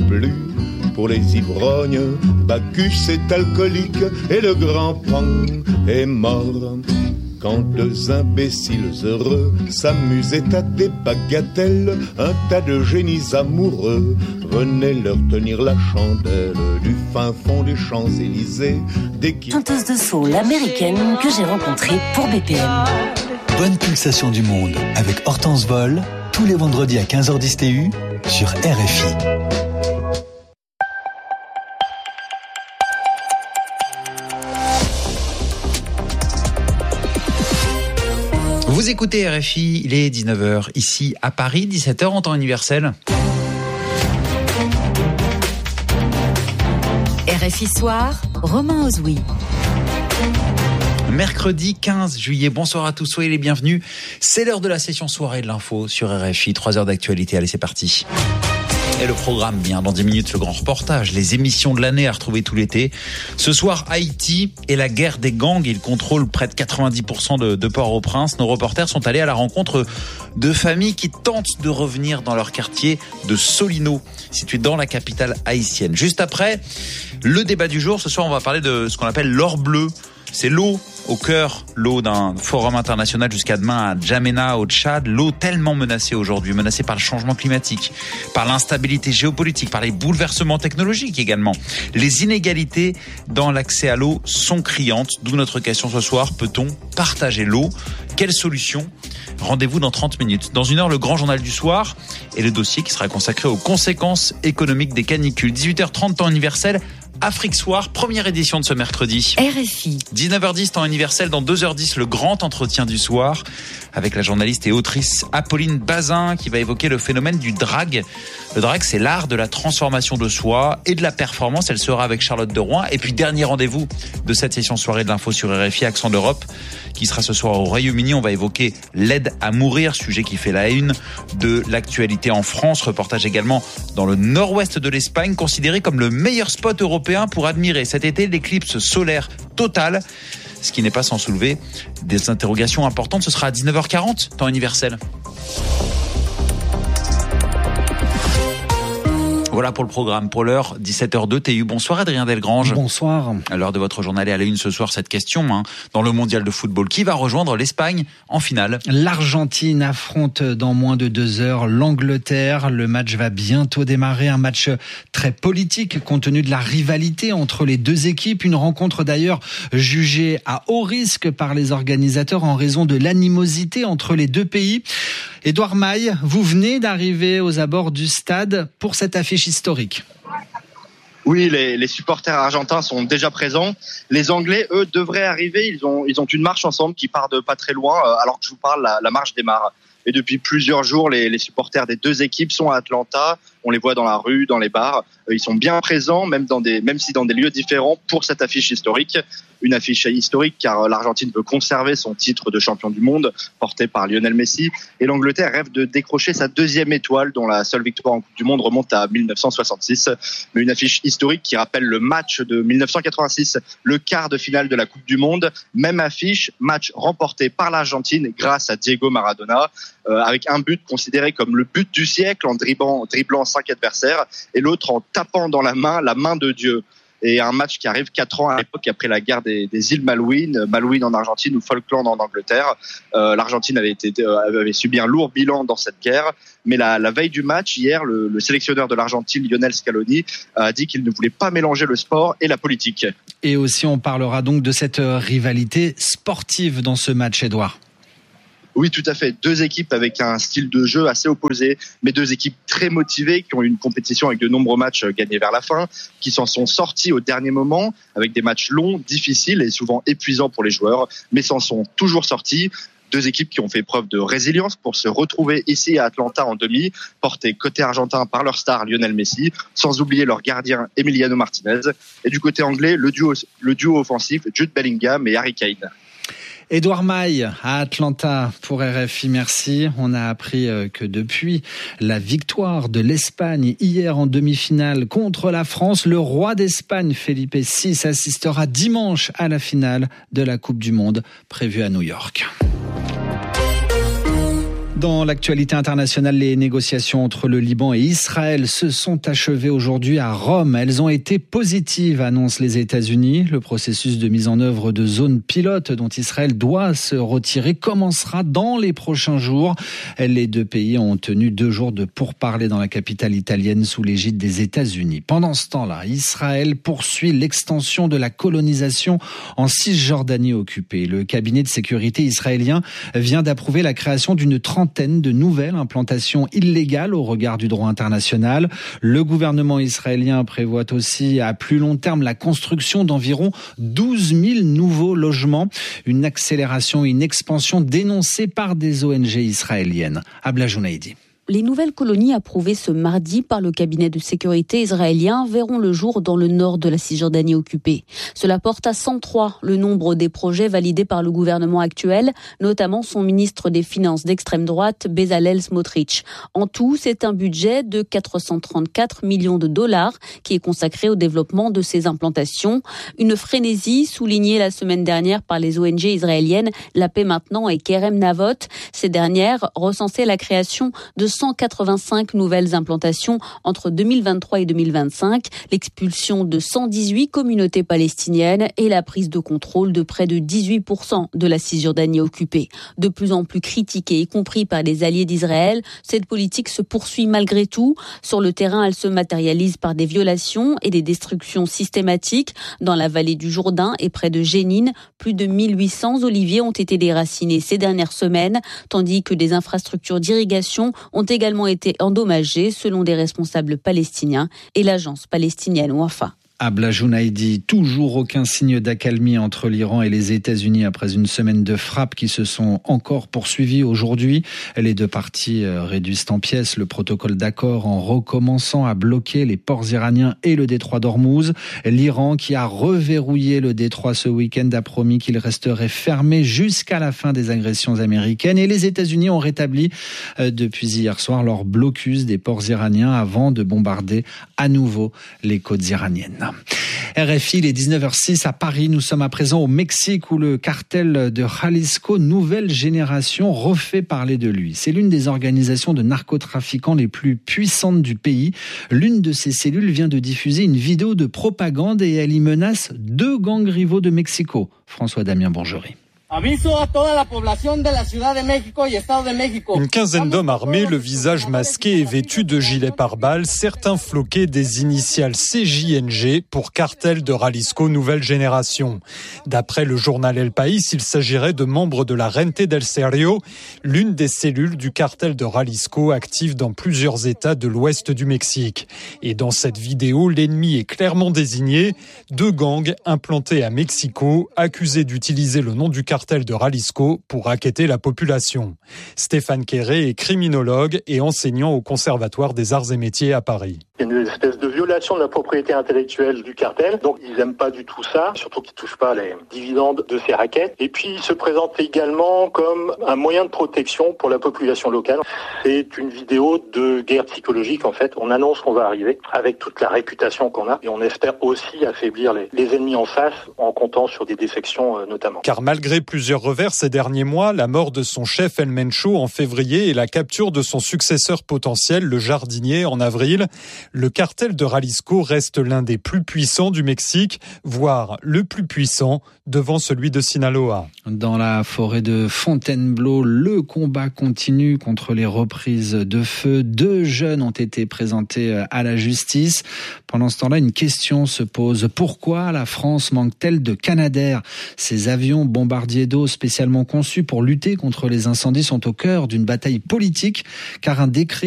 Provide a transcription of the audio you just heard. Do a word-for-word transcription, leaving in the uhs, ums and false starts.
plus pour les ivrognes. Bacchus est alcoolique et le grand Pan est mort. Quand deux imbéciles heureux s'amusaient à des bagatelles, un tas de génies amoureux venaient leur tenir la chandelle du fin fond des Champs-Élysées. Qui... chanteuse de soul américaine que j'ai rencontrée pour B P M. Bonne pulsation du monde avec Hortense Vol, tous les vendredis à quinze heures dix T U sur R F I. Vous écoutez R F I, il est dix-neuf heures ici à Paris, dix-sept heures en temps universel. R F I Soir, Romain Ozoui. Mercredi quinze juillet, bonsoir à tous, soyez les bienvenus. C'est l'heure de la session soirée de l'info sur R F I, trois heures d'actualité, allez c'est parti. Et le programme, bien dans dix minutes, le grand reportage, les émissions de l'année à retrouver tout l'été. Ce soir, Haïti et la guerre des gangs. Ils contrôlent près de quatre-vingt-dix pour cent de, de Port-au-Prince. Nos reporters sont allés à la rencontre de familles qui tentent de revenir dans leur quartier de Solino, situé dans la capitale haïtienne. Juste après, le débat du jour. Ce soir, on va parler de ce qu'on appelle l'or bleu. C'est l'eau au cœur, l'eau d'un forum international jusqu'à demain à N'Djamena, au Tchad. L'eau tellement menacée aujourd'hui, menacée par le changement climatique, par l'instabilité géopolitique, par les bouleversements technologiques également. Les inégalités dans l'accès à l'eau sont criantes, d'où notre question ce soir. Peut-on partager l'eau ? Quelle solution ? Rendez-vous dans trente minutes. Dans une heure, le grand journal du soir et le dossier qui sera consacré aux conséquences économiques des canicules. dix-huit heures trente, temps universel. Afrique Soir, première édition de ce mercredi. R F I. dix-neuf heures dix, temps universel. Dans deux heures dix, le grand entretien du soir avec la journaliste et autrice Apolline Bazin qui va évoquer le phénomène du drag. Le drag, c'est l'art de la transformation de soi et de la performance. Elle sera avec Charlotte de Rouen. Et puis, dernier rendez-vous de cette session soirée de l'info sur R F I, Accent d'Europe, qui sera ce soir au Royaume-Uni. On va évoquer l'aide à mourir, sujet qui fait la une de l'actualité en France. Reportage également dans le nord-ouest de l'Espagne, considéré comme le meilleur spot européen pour admirer cet été l'éclipse solaire totale. Ce qui n'est pas sans soulever des interrogations importantes. Ce sera à dix-neuf heures quarante, temps universel. Voilà pour le programme. Pour l'heure, dix-sept heures deux T U. Bonsoir Adrien Delgrange. Bonsoir. À l'heure de votre journal et à la une ce soir, cette question, hein, dans le mondial de football, qui va rejoindre l'Espagne en finale ? L'Argentine affronte dans moins de deux heures l'Angleterre. Le match va bientôt démarrer. Un match très politique compte tenu de la rivalité entre les deux équipes. Une rencontre d'ailleurs jugée à haut risque par les organisateurs en raison de l'animosité entre les deux pays. Édouard Maille, vous venez d'arriver aux abords du stade pour cette affiche historique. Oui, les, les supporters argentins sont déjà présents. Les Anglais, eux, devraient arriver. Ils ont, ils ont une marche ensemble qui part de pas très loin, alors que je vous parle, la, la marche démarre. Et depuis plusieurs jours, les, les supporters des deux équipes sont à Atlanta. On les voit dans la rue, dans les bars. Ils sont bien présents, même, dans des, même si dans des lieux différents, pour cette affiche historique. Une affiche historique car l'Argentine veut conserver son titre de champion du monde, porté par Lionel Messi. Et l'Angleterre rêve de décrocher sa deuxième étoile, dont la seule victoire en Coupe du Monde remonte à dix-neuf cent soixante-six. Mais une affiche historique qui rappelle le match de dix-neuf cent quatre-vingt-six, le quart de finale de la Coupe du Monde. Même affiche, match remporté par l'Argentine grâce à Diego Maradona, euh, avec un but considéré comme le but du siècle en dribblant, dribblant cinq adversaires, et l'autre en tapant dans la main la main de Dieu. Et un match qui arrive quatre ans à l'époque après la guerre des, des îles Malouines, Malouines en Argentine ou Falkland en Angleterre. Euh, L'Argentine avait, été, avait subi un lourd bilan dans cette guerre, mais la, la veille du match, hier, le, le sélectionneur de l'Argentine, Lionel Scaloni, a dit qu'il ne voulait pas mélanger le sport et la politique. Et aussi, on parlera donc de cette rivalité sportive dans ce match, Édouard. Oui, tout à fait. Deux équipes avec un style de jeu assez opposé, mais deux équipes très motivées qui ont eu une compétition avec de nombreux matchs gagnés vers la fin, qui s'en sont sortis au dernier moment avec des matchs longs, difficiles et souvent épuisants pour les joueurs, mais s'en sont toujours sortis. Deux équipes qui ont fait preuve de résilience pour se retrouver ici à Atlanta en demi, portées côté argentin par leur star Lionel Messi, sans oublier leur gardien Emiliano Martinez. Et du côté anglais, le duo, le duo offensif Jude Bellingham et Harry Kane. Édouard Maille à Atlanta pour R F I, merci. On a appris que depuis la victoire de l'Espagne hier en demi-finale contre la France, le roi d'Espagne, Felipe six, assistera dimanche à la finale de la Coupe du Monde prévue à New York. Dans l'actualité internationale, les négociations entre le Liban et Israël se sont achevées aujourd'hui à Rome. Elles ont été positives, annoncent les États-Unis. Le processus de mise en œuvre de zones pilotes dont Israël doit se retirer commencera dans les prochains jours. Les deux pays ont tenu deux jours de pourparlers dans la capitale italienne sous l'égide des États-Unis. Pendant ce temps-là, Israël poursuit l'extension de la colonisation en Cisjordanie occupée. Le cabinet de sécurité israélien vient d'approuver la création d'une trentaine de nouvelles implantations illégales au regard du droit international. Le gouvernement israélien prévoit aussi à plus long terme la construction d'environ douze mille nouveaux logements. Une accélération et une expansion dénoncées par des O N G israéliennes. Abla Jounaïdi. Les nouvelles colonies approuvées ce mardi par le cabinet de sécurité israélien verront le jour dans le nord de la Cisjordanie occupée. Cela porte à cent trois le nombre des projets validés par le gouvernement actuel, notamment son ministre des Finances d'extrême droite, Bezalel Smotrich. En tout, c'est un budget de quatre cent trente-quatre millions de dollars qui est consacré au développement de ces implantations. Une frénésie soulignée la semaine dernière par les O N G israéliennes La Paix Maintenant et Kerem Navot. Ces dernières recensaient la création de cent quatre-vingt-cinq nouvelles implantations entre deux mille vingt-trois et deux mille vingt-cinq, l'expulsion de cent dix-huit communautés palestiniennes et la prise de contrôle de près de dix-huit pour cent de la Cisjordanie occupée. De plus en plus critiquée, y compris par les alliés d'Israël, cette politique se poursuit malgré tout. Sur le terrain, elle se matérialise par des violations et des destructions systématiques. Dans la vallée du Jourdain et près de Jénine, plus de mille huit cents oliviers ont été déracinés ces dernières semaines, tandis que des infrastructures d'irrigation ont également été endommagés selon des responsables palestiniens et l'agence palestinienne Wafa. Abla Jounaïdi, toujours aucun signe d'accalmie entre l'Iran et les États-Unis après une semaine de frappes qui se sont encore poursuivies aujourd'hui. Les deux parties réduisent en pièces le protocole d'accord en recommençant à bloquer les ports iraniens et le détroit d'Ormuz. L'Iran, qui a reverrouillé le détroit ce week-end, a promis qu'il resterait fermé jusqu'à la fin des agressions américaines. Et les États-Unis ont rétabli depuis hier soir leur blocus des ports iraniens avant de bombarder à nouveau les côtes iraniennes. R F I, les dix-neuf heures six à Paris. Nous sommes à présent au Mexique où le cartel de Jalisco Nouvelle Génération refait parler de lui. C'est l'une des organisations de narcotrafiquants les plus puissantes du pays. L'une de ces cellules vient de diffuser une vidéo de propagande et elle y menace deux gangs rivaux de Mexico. François Damien Bongerie. Une quinzaine d'hommes armés, le visage masqué et vêtus de gilets pare-balles, certains floqués des initiales C J N G pour cartel de Jalisco Nouvelle Génération. D'après le journal El País, il s'agirait de membres de la Rente del Serio, l'une des cellules du cartel de Jalisco active dans plusieurs États de l'ouest du Mexique. Et dans cette vidéo, l'ennemi est clairement désigné, deux gangs implantés à Mexico, accusés d'utiliser le nom du cartel de Jalisco pour racketter la population. Stéphane Quéré est criminologue et enseignant au Conservatoire des Arts et Métiers à Paris. Il y a une espèce de violation de la propriété intellectuelle du cartel, donc ils n'aiment pas du tout ça, surtout qu'ils ne touchent pas les dividendes de ces rackets. Et puis ils se présentent également comme un moyen de protection pour la population locale. C'est une vidéo de guerre psychologique en fait. On annonce qu'on va arriver avec toute la réputation qu'on a et on espère aussi affaiblir les, les ennemis en face en comptant sur des défections euh, notamment. Car malgré plusieurs revers ces derniers mois, la mort de son chef El Mencho en février et la capture de son successeur potentiel, le jardinier, en avril, le cartel de Jalisco reste l'un des plus puissants du Mexique, voire le plus puissant devant celui de Sinaloa. Dans la forêt de Fontainebleau, le combat continue contre les reprises de feu. Deux jeunes ont été présentés à la justice. Pendant ce temps-là, une question se pose. Pourquoi la France manque-t-elle de Canadair ? Ces avions bombardiers d'eau spécialement conçus pour lutter contre les incendies sont au cœur d'une bataille politique, car un décret